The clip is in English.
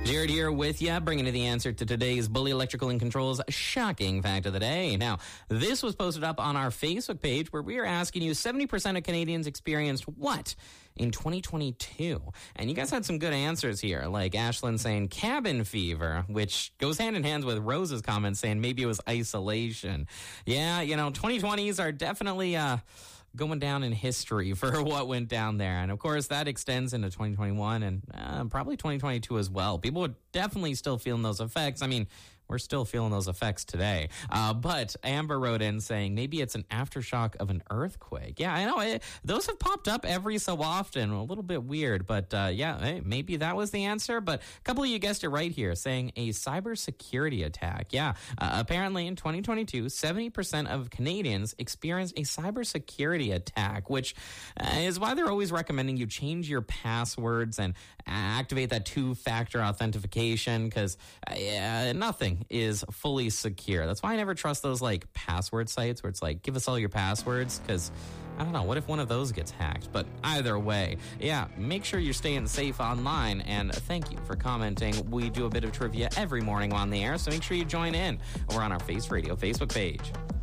Jared here with you, bringing you the answer to today's Bully Electrical and Controls shocking fact of the day. Now, this was posted up on our Facebook page where we are asking you 70% of Canadians experienced what in 2022? And you guys had some good answers here, like Ashlyn saying cabin fever, which goes hand in hand with Rose's comment saying maybe it was isolation. Yeah, 2020s are definitely going down in history for what went down there. And of course, that extends into 2021 and probably 2022 as well. People are definitely still feeling those effects. I mean, we're still feeling those effects today. But Amber wrote in saying maybe it's an aftershock of an earthquake. Yeah, I know. Those have popped up every so often. A little bit weird. But maybe that was the answer. But a couple of you guessed it right here, saying a cybersecurity attack. Yeah, apparently in 2022, 70% of Canadians experienced a cybersecurity attack, which is why they're always recommending you change your passwords and activate that two-factor authentication because nothing is fully secure. That's why I never trust those password sites where it's give us all your passwords because I don't know, what if one of those gets hacked? But either way, yeah, make sure you're staying safe online, and thank you for commenting. We do a bit of trivia every morning on the air, so make sure you join in over on our Face Radio Facebook page.